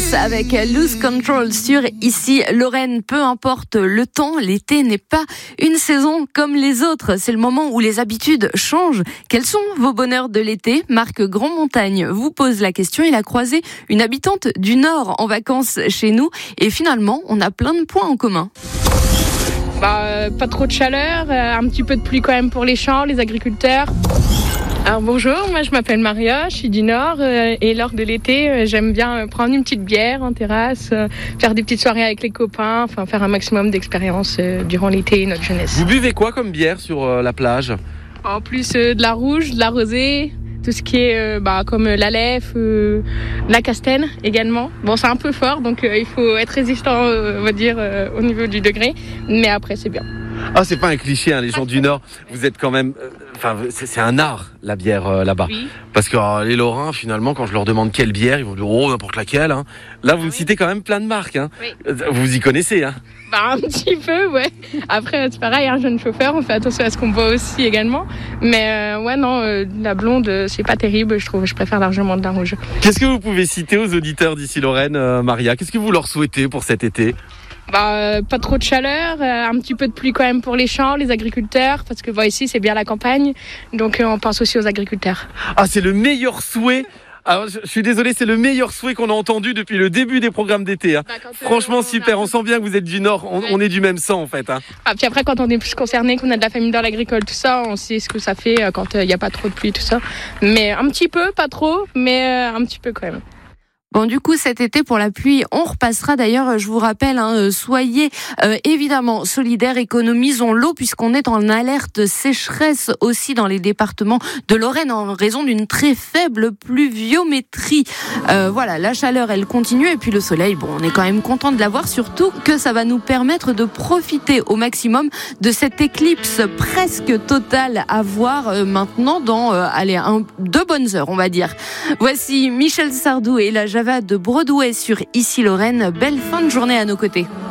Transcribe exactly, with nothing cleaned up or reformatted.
Prince avec Lose Control sur Ici Lorraine. Peu importe le temps, l'été n'est pas une saison comme les autres. C'est le moment où les habitudes changent. Quels sont vos bonheurs de l'été ? Marc Grandmontagne vous pose la question. Il a croisé une habitante du Nord en vacances chez nous et finalement, on a plein de points en commun. Bah, euh, pas trop de chaleur, euh, un petit peu de pluie quand même pour les champs, les agriculteurs. Alors bonjour, moi je m'appelle Maria, je suis du Nord euh, et lors de l'été, euh, j'aime bien euh, prendre une petite bière en terrasse, euh, faire des petites soirées avec les copains, enfin faire un maximum d'expériences euh, durant l'été et notre jeunesse. Vous buvez quoi comme bière sur euh, la plage ? En plus euh, de la rouge, de la rosée, tout ce qui est euh, bah, comme euh, la lèvre, euh, la castenne également. Bon, c'est un peu fort, donc euh, il faut être résistant, euh, on va dire, euh, au niveau du degré, mais après c'est bien. Ah, c'est pas un cliché, hein, les gens du Nord. Vous êtes quand même... Enfin, euh, c'est, c'est un art, la bière euh, là-bas. Oui. Parce que euh, les Lorrains, finalement, quand je leur demande quelle bière, ils vont dire « Oh, n'importe laquelle. Hein. » Là, vous Ah me oui. citez quand même plein de marques. Hein. Oui. Vous y connaissez, hein. Bah, un petit peu, ouais. Après, c'est pareil, un jeune chauffeur, on fait attention à ce qu'on boit aussi également. Mais euh, ouais, non, euh, la blonde, euh, c'est pas terrible, je trouve. Je préfère largement de la rouge. Qu'est-ce que vous pouvez citer aux auditeurs d'ici Lorraine, euh, Maria ? Qu'est-ce que vous leur souhaitez pour cet été ? Bah, euh, pas trop de chaleur, euh, un petit peu de pluie quand même pour les champs, les agriculteurs, parce que bah, ici, c'est bien la campagne. Donc, euh, on pense aussi aux agriculteurs. Ah, c'est le meilleur souhait. Alors, je, je suis désolé, c'est le meilleur souhait qu'on a entendu depuis le début des programmes d'été. Hein. Bah, quand, euh, Franchement, on super. a- On sent bien que vous êtes du Nord. On, Ouais. on est du même sang, en fait. Hein. Ah, puis après, quand on est plus concerné, qu'on a de la famille dans l'agricole, tout ça, on sait ce que ça fait euh, quand il n'y a pas trop de pluie, tout ça. Mais un petit peu, pas trop, mais euh, un petit peu quand même. Bon, du coup, cet été, pour la pluie, on repassera. D'ailleurs, je vous rappelle, hein, soyez euh, évidemment solidaires, économisons l'eau, puisqu'on est en alerte sécheresse aussi dans les départements de Lorraine en raison d'une très faible pluviométrie. Euh, voilà, la chaleur, elle continue, et puis le soleil, bon, on est quand même content de l'avoir, surtout que ça va nous permettre de profiter au maximum de cette éclipse presque totale à voir euh, maintenant dans, euh, allez, un, deux bonnes heures, on va dire. Voici Michel Sardou et la Java de Broadway sur Ici Lorraine. Belle fin de journée à nos côtés.